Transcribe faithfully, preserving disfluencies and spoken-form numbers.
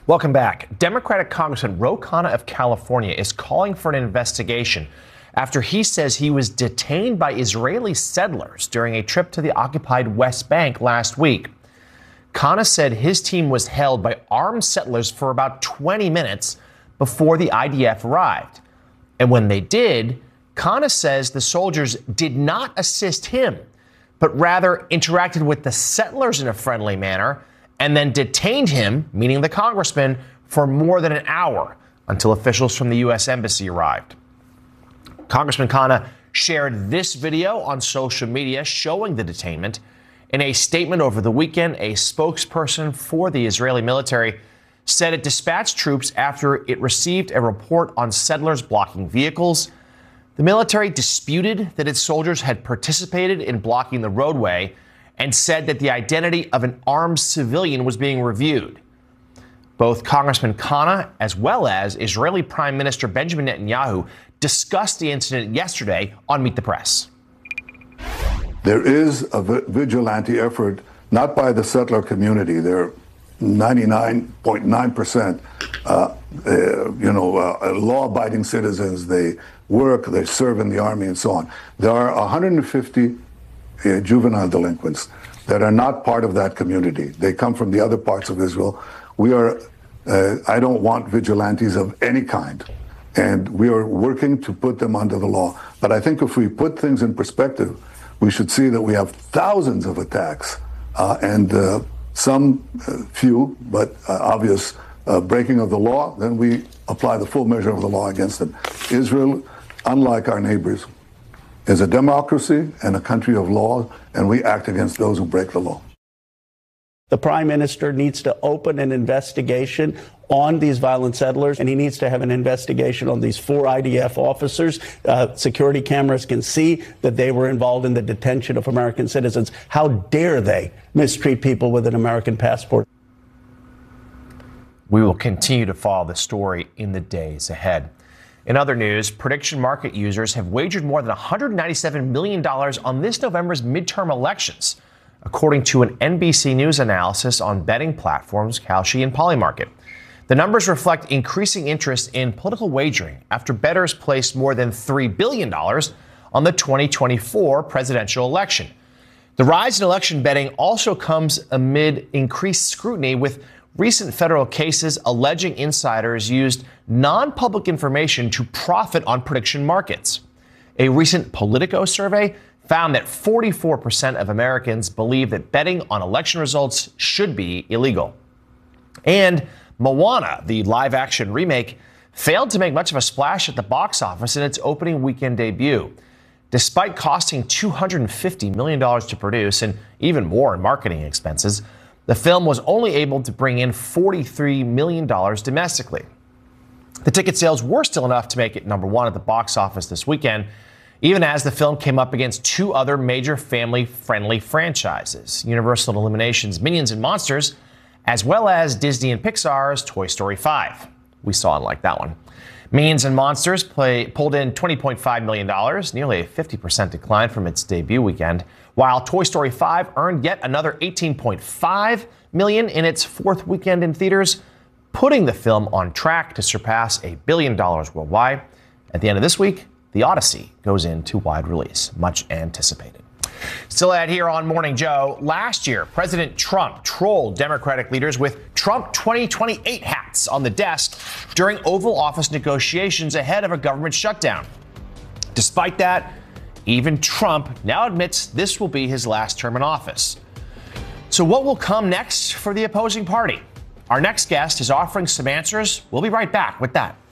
Welcome back. Democratic Congressman Ro Khanna of California is calling for an investigation after he says he was detained by Israeli settlers during a trip to the occupied West Bank last week. Khanna said his team was held by armed settlers for about twenty minutes before the I D F arrived. And when they did, Khanna says the soldiers did not assist him, but rather interacted with the settlers in a friendly manner and then detained him, meaning the congressman, for more than an hour until officials from the U S Embassy arrived. Congressman Khanna shared this video on social media showing the detainment. In a statement over the weekend, a spokesperson for the Israeli military said it dispatched troops after it received a report on settlers blocking vehicles. The military disputed that its soldiers had participated in blocking the roadway and said that the identity of an armed civilian was being reviewed. Both Congressman Khanna as well as Israeli Prime Minister Benjamin Netanyahu discussed the incident yesterday on Meet the Press. There is a vigilante effort, not by the settler community. They're ninety-nine point nine percent, uh, uh, you know, uh, law-abiding citizens. They work, they serve in the army, and so on. There are one hundred fifty uh, juvenile delinquents that are not part of that community. They come from the other parts of Israel. We are, uh, I don't want vigilantes of any kind, and we are working to put them under the law. But I think if we put things in perspective, we should see that we have thousands of attacks uh, and uh, some uh, few, but uh, obvious uh, breaking of the law. Then we apply the full measure of the law against them. Israel, unlike our neighbors, is a democracy and a country of law, and we act against those who break the law. The prime minister needs to open an investigation on these violent settlers, and he needs to have an investigation on these four I D F officers. Uh, security cameras can see that they were involved in the detention of American citizens. How dare they mistreat people with an American passport? We will continue to follow the story in the days ahead. In other news, prediction market users have wagered more than one hundred ninety-seven million dollars on this November's midterm elections, according to an N B C News analysis on betting platforms Kalshi and Polymarket. The numbers reflect increasing interest in political wagering after bettors placed more than three billion dollars on the twenty twenty-four presidential election. The rise in election betting also comes amid increased scrutiny, with recent federal cases alleging insiders used non-public information to profit on prediction markets. A recent Politico survey found that forty-four percent of Americans believe that betting on election results should be illegal. And Moana, the live-action remake, failed to make much of a splash at the box office in its opening weekend debut. Despite costing two hundred fifty million dollars to produce and even more in marketing expenses, the film was only able to bring in forty-three million dollars domestically. The ticket sales were still enough to make it number one at the box office this weekend, even as the film came up against two other major family-friendly franchises, Universal Illumination's Minions and Monsters, as well as Disney and Pixar's Toy Story five. We saw and liked that one. Minions and Monsters play, pulled in twenty point five million dollars, nearly a fifty percent decline from its debut weekend, while Toy Story five earned yet another eighteen point five million dollars in its fourth weekend in theaters, putting the film on track to surpass a billion dollars worldwide. At the end of this week, The Odyssey goes into wide release, much anticipated. Still ahead here on Morning Joe, last year, President Trump trolled Democratic leaders with Trump twenty twenty-eight hats on the desk during Oval Office negotiations ahead of a government shutdown. Despite that, even Trump now admits this will be his last term in office. So what will come next for the opposing party? Our next guest is offering some answers. We'll be right back with that.